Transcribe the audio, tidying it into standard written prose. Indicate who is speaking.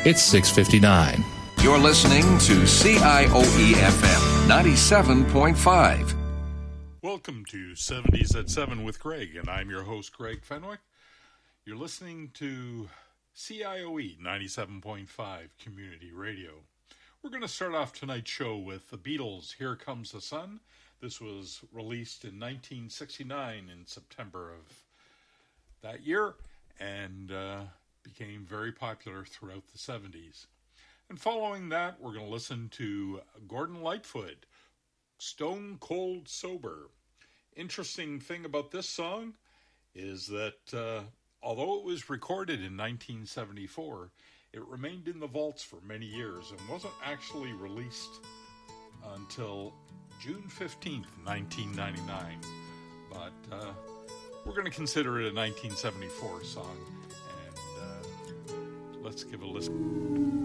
Speaker 1: It's 6:59.
Speaker 2: You're listening to CIOE FM 97.5.
Speaker 3: Welcome to 70s at 7 with Greg, and I'm your host, Greg Fenwick. You're listening to CIOE 97.5 Community Radio. We're going to start off tonight's show with the Beatles' Here Comes the Sun. This was released in 1969 in September of that year and became very popular throughout the 70s. And following that, we're going to listen to Gordon Lightfoot, Stone Cold Sober. Interesting thing about this song is that although it was recorded in 1974, it remained in the vaults for many years and wasn't actually released until June 15th, 1999. But we're going to consider it a 1974 song, and let's give a listen.